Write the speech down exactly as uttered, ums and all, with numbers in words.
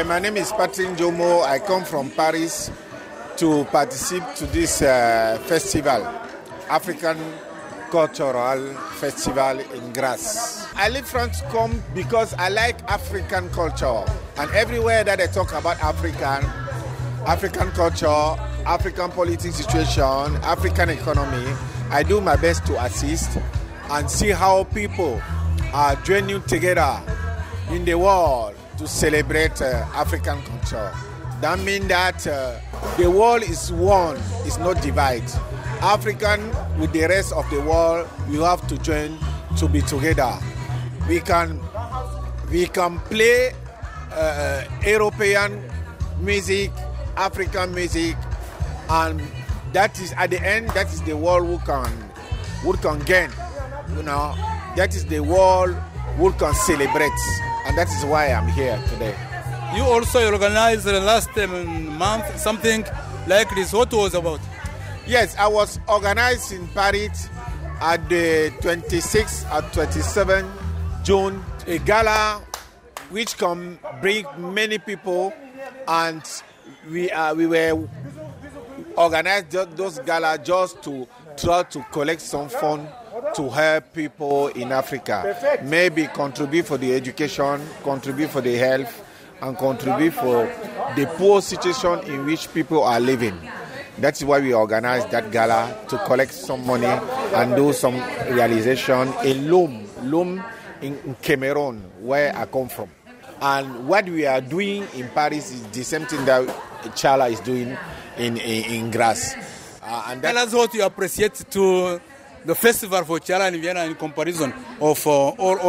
Uh, my name is Patrick Jomo. I come from Paris to participate to this uh, festival, African Cultural Festival in Grasse. I live France come because I like African culture, and everywhere that I talk about African, African culture, African political situation, African economy, I do my best to assist and see how people are joining together in the world to celebrate uh, African culture. That means that uh, the world is one, it's not divided. African with the rest of the world, we have to join to be together. We can, we can play uh, European music, African music, and that is at the end, that is the world who can, who can gain. You know, that is the world who can celebrate, and that is why I'm here today. You also organized the last um, month something like this. What was about? Yes, I was organized in Paris at the twenty-sixth and twenty-seventh June, a gala which can bring many people, and we uh, we were organized those gala just to try to collect some fund to help people in Africa. Maybe contribute for the education, contribute for the health, and contribute for the poor situation in which people are living. That's why we organized that gala, to collect some money and do some realization in Lom, Lom in Cameroon, where I come from. And what we are doing in Paris is the same thing that Chala is doing in, in, in Grasse. Uh, and Tell us what you appreciate to the festival for Chala in Vienna in comparison of uh, all